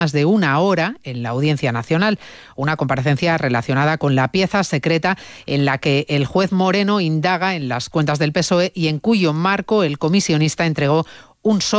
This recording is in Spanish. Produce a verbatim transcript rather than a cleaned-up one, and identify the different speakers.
Speaker 1: más de una hora en la Audiencia Nacional, una comparecencia relacionada con la pieza secreta en la que el juez Moreno indaga en las cuentas del P S O E y en cuyo marco el comisionista entregó un sobre